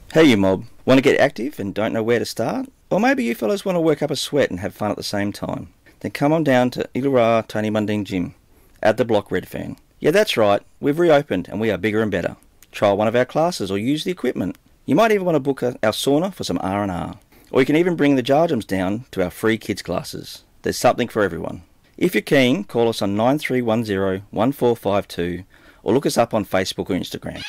Hey you mob, want to get active and don't know where to start? Or maybe you fellas want to work up a sweat and have fun at the same time? Then come on down to Illawarra Tony Mundine Gym at the Block Redfern. Yeah, that's right, we've reopened and we are bigger and better. Try one of our classes or use the equipment. You might even want to book our sauna for some R&R. Or you can even bring the Jarjums down to our free kids classes. There's something for everyone. If you're keen, call us on 9310 1452 or look us up on Facebook or Instagram.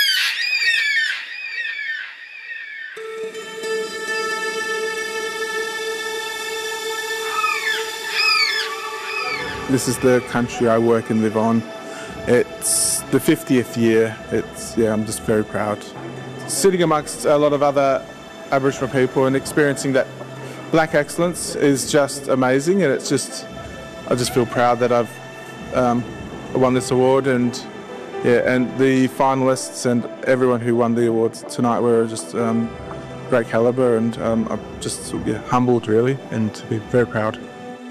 This is the country I work and live on. It's the 50th year. I'm just very proud. Sitting amongst a lot of other Aboriginal people and experiencing that black excellence is just amazing, and I just feel proud that I've won this award, and the finalists and everyone who won the awards tonight were just great calibre, and I'm just humbled really, and to be very proud.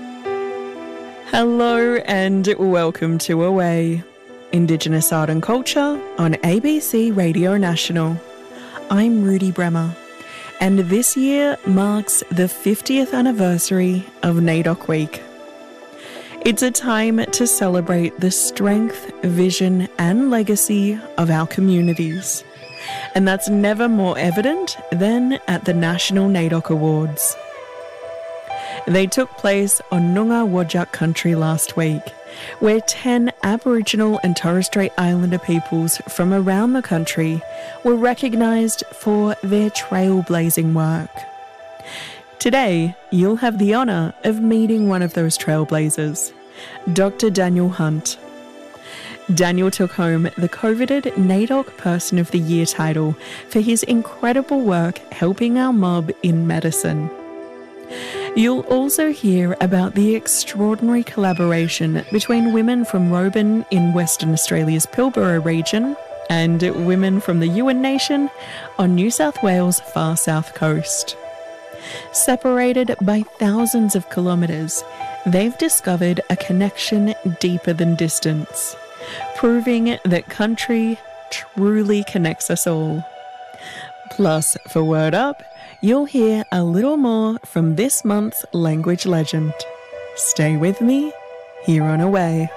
Hello and welcome to Away, Indigenous Art and Culture on ABC Radio National. I'm Rudy Bremer, and this year marks the 50th anniversary of NAIDOC Week. It's a time to celebrate the strength, vision and legacy of our communities, and that's never more evident than at the National NAIDOC Awards. They took place on Noongar Whadjuk country last week, where 10 Aboriginal and Torres Strait Islander peoples from around the country were recognised for their trailblazing work. Today, you'll have the honour of meeting one of those trailblazers, Dr. Daniel Hunt. Daniel took home the coveted NAIDOC Person of the Year title for his incredible work helping our mob in medicine. You'll also hear about the extraordinary collaboration between women from Roban in Western Australia's Pilbara region and women from the Yuin Nation on New South Wales' far south coast. Separated by thousands of kilometres, they've discovered a connection deeper than distance, proving that country truly connects us all. Plus, for Word Up, you'll hear a little more from this month's language legend. Stay with me here on Away.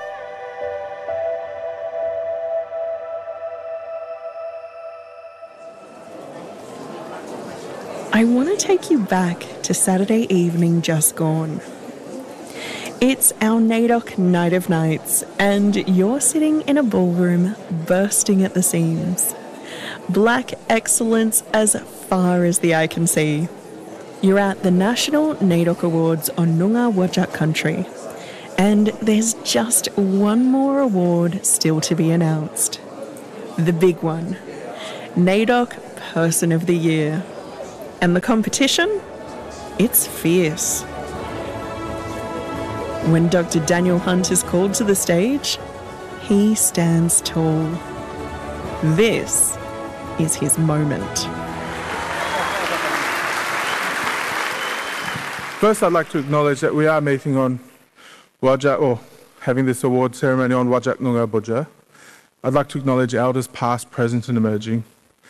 I want to take you back to Saturday evening just gone. It's our NAIDOC Night of Nights, and you're sitting in a ballroom bursting at the seams. Black excellence as far as the eye can see. You're at the National NAIDOC Awards on Noongar Whadjuk country, and there's just one more award still to be announced. The big one, NAIDOC Person of the Year. And the competition? It's fierce. When Dr. Daniel Hunt is called to the stage, he stands tall. This is his moment. First, I'd like to acknowledge that we are meeting on Whadjuk, or having this award ceremony on Whadjuk Noongar Boodja. I'd like to acknowledge elders past, present and emerging.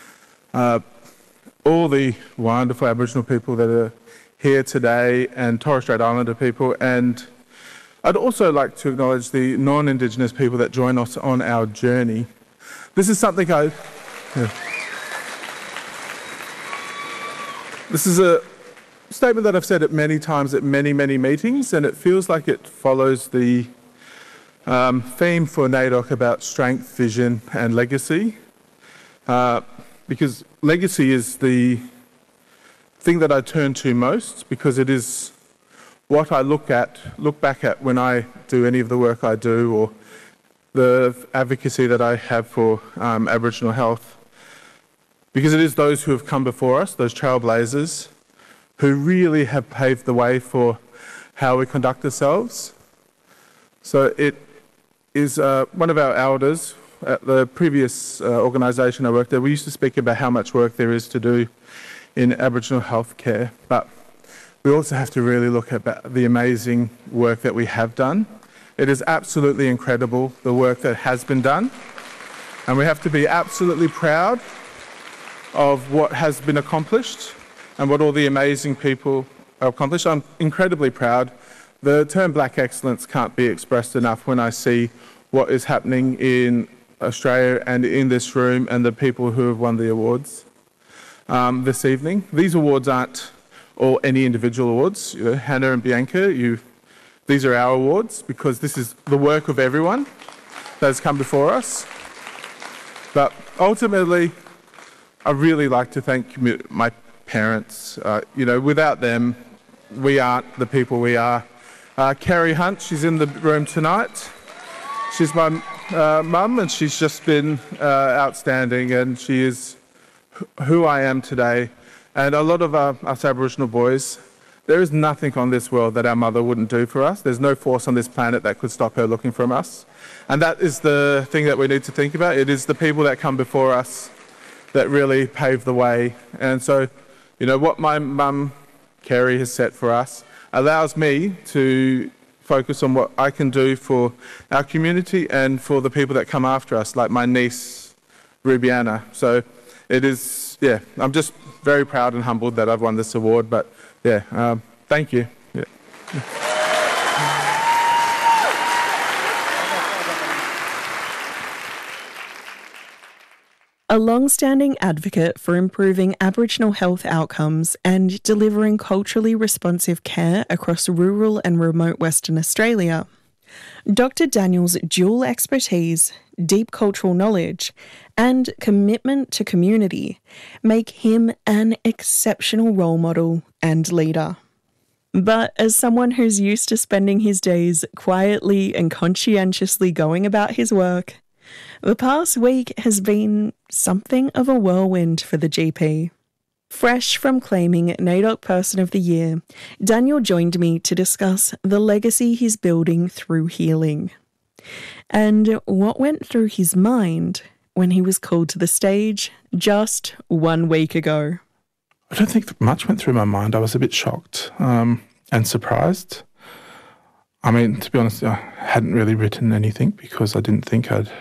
All the wonderful Aboriginal people that are here today, and Torres Strait Islander people, and I'd also like to acknowledge the non-Indigenous people that join us on our journey. This is something This is a statement that I've said it many times at many, many meetings, and it feels like it follows the theme for NAIDOC about strength, vision and legacy. Because legacy is the thing that I turn to most, because it is what I look back at when I do any of the work I do, or the advocacy that I have for Aboriginal health. Because it is those who have come before us, those trailblazers, who really have paved the way for how we conduct ourselves. So it is one of our elders at the previous organisation I worked at. We used to speak about how much work there is to do in Aboriginal healthcare, but we also have to really look at the amazing work that we have done. It is absolutely incredible, the work that has been done, and we have to be absolutely proud of what has been accomplished and what all the amazing people have accomplished. I'm incredibly proud. The term black excellence can't be expressed enough when I see what is happening in Australia and in this room and the people who have won the awards this evening. These awards aren't all any individual awards. You know, Hannah and Bianca, these are our awards because this is the work of everyone that has come before us. But ultimately, I really like to thank my parents. Without them, we aren't the people we are. Kerry Hunt, she's in the room tonight. She's my mum, and she's just been outstanding, and she is who I am today. And a lot of us Aboriginal boys, there is nothing on this world that our mother wouldn't do for us. There's no force on this planet that could stop her looking from us. And that is the thing that we need to think about. It is the people that come before us that really pave the way. And so, what my mum, Kerry, has set for us allows me to focus on what I can do for our community and for the people that come after us, like my niece, Rubiana. So it is, I'm just very proud and humbled that I've won this award, but thank you. Yeah. A long-standing advocate for improving Aboriginal health outcomes and delivering culturally responsive care across rural and remote Western Australia, Dr. Daniel's dual expertise, deep cultural knowledge, and commitment to community make him an exceptional role model and leader. But as someone who's used to spending his days quietly and conscientiously going about his work, the past week has been something of a whirlwind for the GP. Fresh from claiming NAIDOC Person of the Year, Daniel joined me to discuss the legacy he's building through healing and what went through his mind when he was called to the stage just 1 week ago. I don't think much went through my mind. I was a bit shocked and surprised. I mean, to be honest, I hadn't really written anything because I didn't think I'd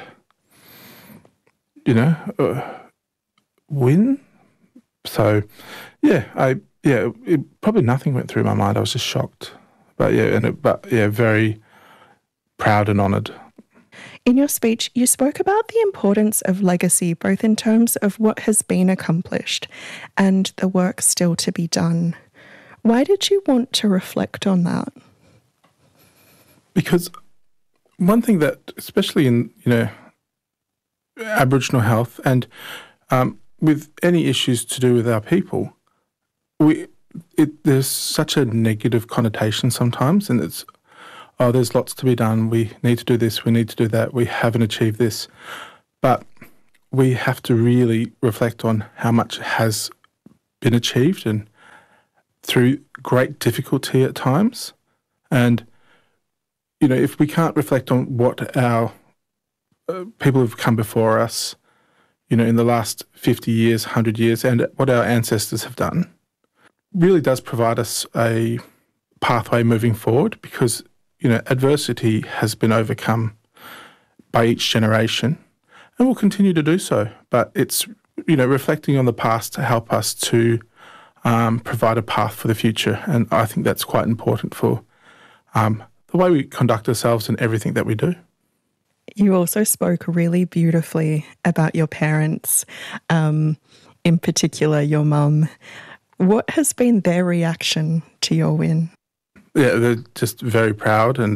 win. So, probably nothing went through my mind. I was just shocked, but very proud and honoured. In your speech, you spoke about the importance of legacy, both in terms of what has been accomplished and the work still to be done. Why did you want to reflect on that? Because one thing that, especially in Aboriginal health and with any issues to do with our people, there's such a negative connotation sometimes, and it's, there's lots to be done, we need to do this, we need to do that, we haven't achieved this. But we have to really reflect on how much has been achieved and through great difficulty at times. And, if we can't reflect on what our people who've come before us, in the last 50 years, 100 years, and what our ancestors have done, really does provide us a pathway moving forward because, adversity has been overcome by each generation and will continue to do so. But it's, reflecting on the past to help us to provide a path for the future. And I think that's quite important for the way we conduct ourselves in everything that we do. You also spoke really beautifully about your parents, in particular your mum. What has been their reaction to your win? Yeah, they're just very proud and,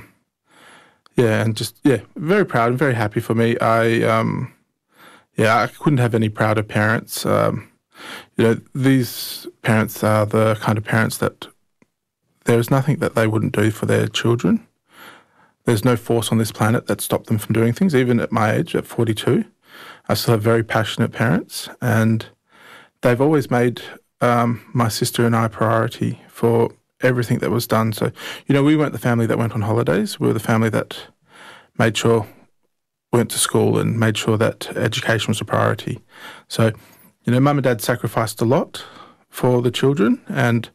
very proud and very happy for me. I couldn't have any prouder parents. These parents are the kind of parents that there is nothing that they wouldn't do for their children. There's no force on this planet that stopped them from doing things. Even at my age, at 42, I still have very passionate parents, and they've always made my sister and I priority for everything that was done. So, we weren't the family that went on holidays. We were the family that made sure we went to school and made sure that education was a priority. So, Mum and Dad sacrificed a lot for the children, and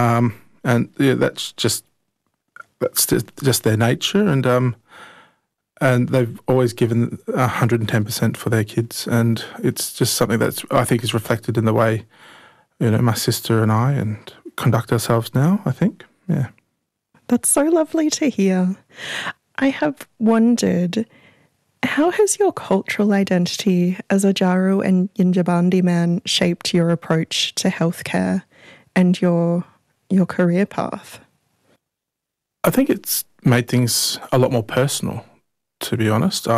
that's just their nature. And and they've always given 110% for their kids, and it's just something that's, I think, is reflected in the way, my sister and I conduct ourselves now, I think. Yeah. That's so lovely to hear. I have wondered, how has your cultural identity as a Jaru and Yindjibarndi man shaped your approach to healthcare and your career path? I think it's made things a lot more personal, to be honest.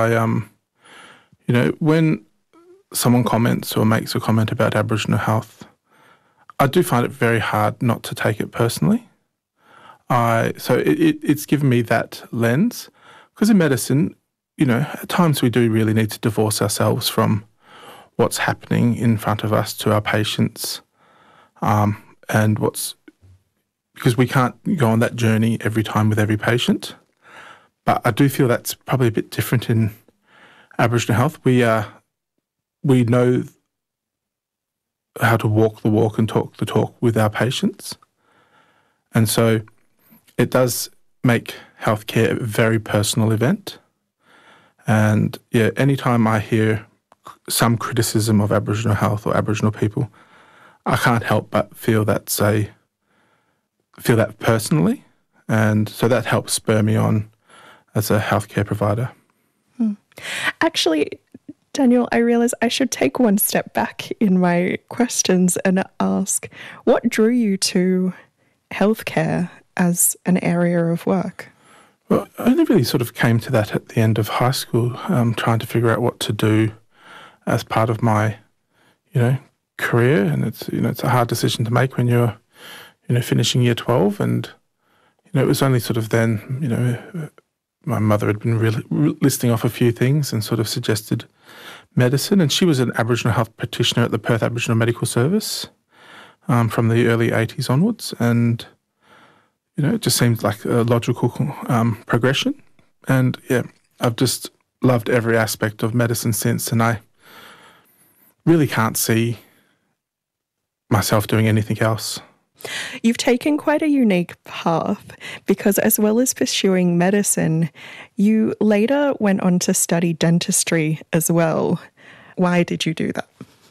When someone comments or makes a comment about Aboriginal health, I do find it very hard not to take it personally. So it's given me that lens, because in medicine, at times we do really need to divorce ourselves from what's happening in front of us to our patients, because we can't go on that journey every time with every patient. But I do feel that's probably a bit different in Aboriginal health. We know how to walk the walk and talk the talk with our patients. And so it does make healthcare a very personal event. And yeah, anytime I hear some criticism of Aboriginal health or Aboriginal people, I can't help but feel that personally. And so that helps spur me on as a healthcare provider. Actually, Daniel, I realise I should take one step back in my questions and ask, what drew you to healthcare as an area of work? Well, I only really sort of came to that at the end of high school, trying to figure out what to do as part of my, career. And it's a hard decision to make when you're, finishing year 12. And, it was only sort of then, my mother had been really listing off a few things and sort of suggested medicine. And she was an Aboriginal health practitioner at the Perth Aboriginal Medical Service from the early 80s onwards. And, it just seemed like a logical progression. And, yeah, I've just loved every aspect of medicine since, and I really can't see myself doing anything else. You've taken quite a unique path because, as well as pursuing medicine, you later went on to study dentistry as well. Why did you do that?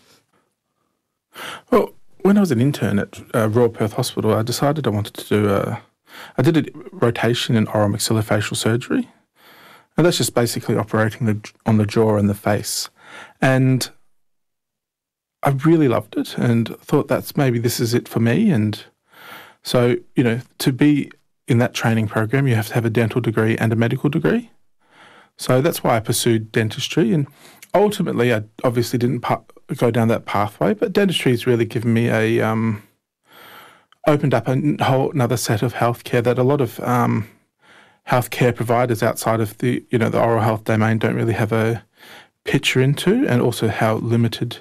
Well, when I was an intern at Royal Perth Hospital, I decided I wanted to do I did a rotation in oral maxillofacial surgery, and that's just basically operating on the jaw and the face. And I really loved it and thought this is it for me. And so, to be in that training program, you have to have a dental degree and a medical degree. So that's why I pursued dentistry. And ultimately, I obviously didn't go down that pathway, but dentistry has really given me opened up a whole another set of healthcare that a lot of healthcare providers outside of the oral health domain don't really have a picture into, and also how limited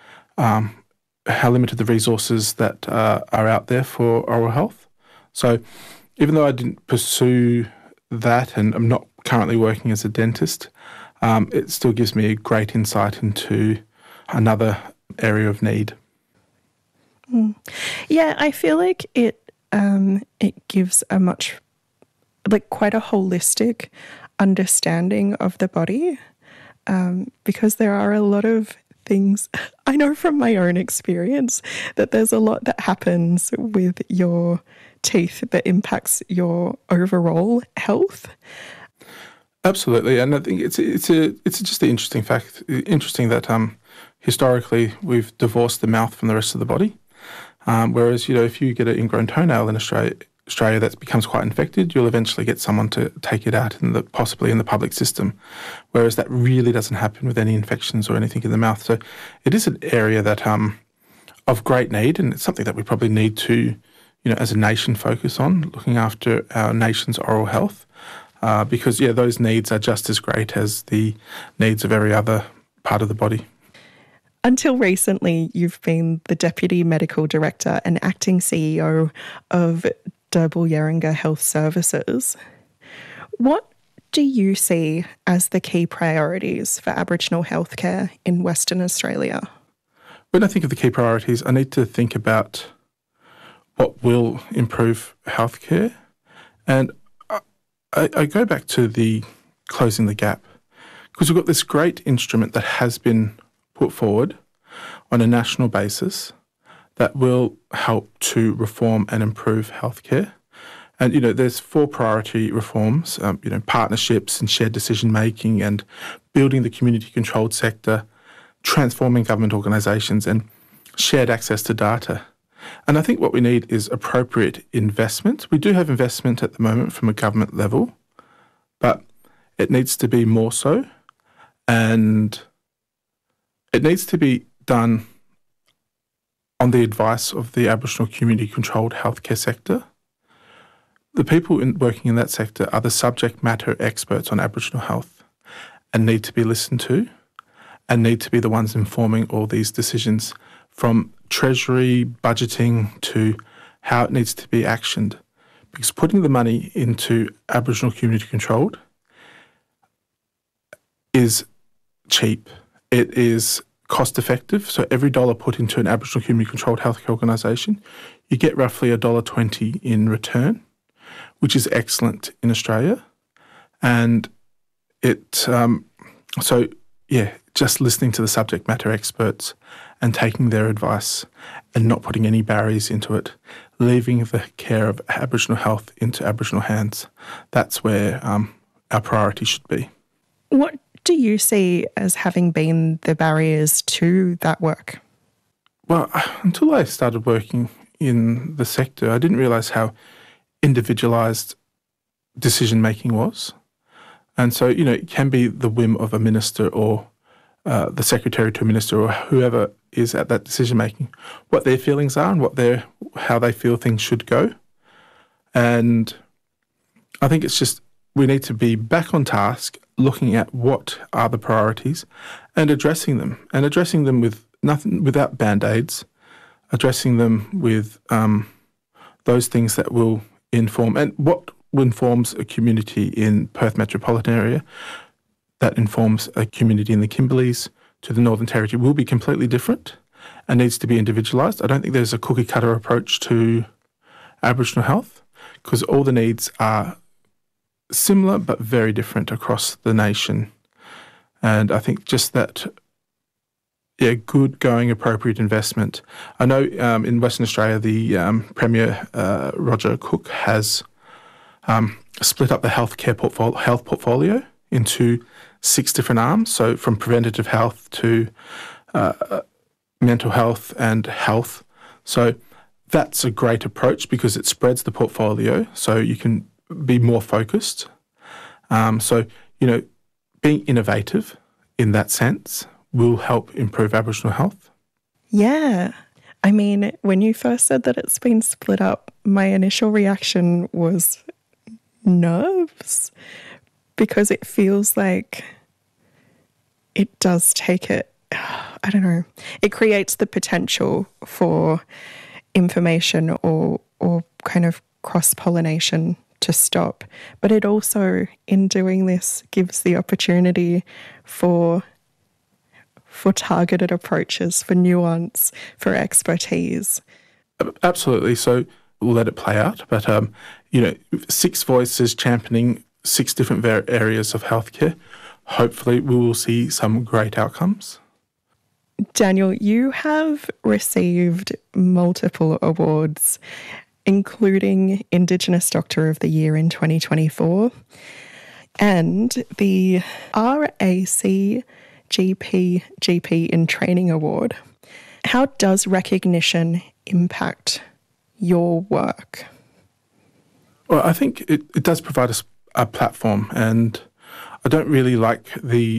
the resources that are out there for oral health. So even though I didn't pursue that and I'm not currently working as a dentist, it still gives me a great insight into another area of need. Yeah, I feel like it gives a quite a holistic understanding of the body, because there are a lot of things, I know from my own experience, that there's a lot that happens with your teeth that impacts your overall health. Absolutely, and I think it's just the interesting fact. Interesting that historically we've divorced the mouth from the rest of the body. Whereas, if you get an ingrown toenail in Australia that becomes quite infected, you'll eventually get someone to take it out possibly in the public system. Whereas that really doesn't happen with any infections or anything in the mouth. So it is an area that of great need, and it's something that we probably need to, as a nation, focus on, looking after our nation's oral health. Because, those needs are just as great as the needs of every other part of the body. Until recently, you've been the Deputy Medical Director and Acting CEO of Derbarl-Yerringa Health Services. What do you see as the key priorities for Aboriginal healthcare in Western Australia? When I think of the key priorities, I need to think about what will improve healthcare. And I go back to the closing the gap. Because we've got this great instrument that has been put forward on a national basis that will help to reform and improve healthcare. And, there's 4 priority reforms, partnerships and shared decision-making and building the community-controlled sector, transforming government organisations and shared access to data. And I think what we need is appropriate investment. We do have investment at the moment from a government level, but it needs to be more so. And it needs to be done on the advice of the Aboriginal community-controlled healthcare sector. The people working in that sector are the subject matter experts on Aboriginal health and need to be listened to and need to be the ones informing all these decisions, from treasury, budgeting to how it needs to be actioned. Because putting the money into Aboriginal community-controlled is cheap. It is cost-effective. So every dollar put into an Aboriginal community-controlled healthcare organisation, you get roughly $1.20 in return, which is excellent in Australia. And just listening to the subject matter experts and taking their advice and not putting any barriers into it, leaving the care of Aboriginal health into Aboriginal hands, that's where our priority should be. What do you see as having been the barriers to that work? Well, until I started working in the sector, I didn't realise how individualised decision-making was. And so, it can be the whim of a minister or the secretary to a minister or whoever is at that decision-making, what their feelings are and how they feel things should go. And I think it's just we need to be back on task, looking at what are the priorities and addressing them with nothing, without band-aids, addressing them with those things that will inform, and what informs a community in Perth metropolitan area, that informs a community in the Kimberleys to the Northern Territory will be completely different and needs to be individualised. I don't think there's a cookie-cutter approach to Aboriginal health because all the needs are similar but very different across the nation. And I think just that, good going, appropriate investment. I know in Western Australia, the Premier, Roger Cook, has split up the health portfolio into 6 different arms, so from preventative health to mental health and health. So that's a great approach because it spreads the portfolio so you can be more focused. Being innovative in that sense will help improve Aboriginal health. Yeah. I mean, when you first said that it's been split up, my initial reaction was nerves because it feels like it does take it, I don't know, it creates the potential for information or kind of cross-pollination to stop. But it also, in doing this, gives the opportunity for targeted approaches, for nuance, for expertise. Absolutely. So we'll let it play out. But, 6 voices championing 6 different areas of healthcare. Hopefully we will see some great outcomes. Daniel, you have received multiple awards, including Indigenous Doctor of the Year in 2024 and the RAC GP in Training Award. How does recognition impact your work? Well, I think it does provide us a platform, and I don't really like the